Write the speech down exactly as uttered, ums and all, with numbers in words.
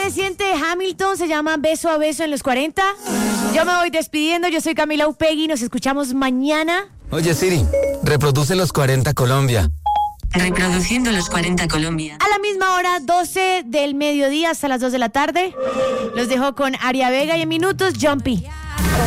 reciente de Hamilton se llama Beso a Beso en los cuarenta. Yo me voy despidiendo, yo soy Camila Upegui, nos escuchamos mañana. Oye Siri, reproduce los cuarenta Colombia. Reproduciendo los cuarenta Colombia. A la misma hora, doce del mediodía hasta las dos de la tarde. Los dejo con Aria Vega y en minutos, Jumpy.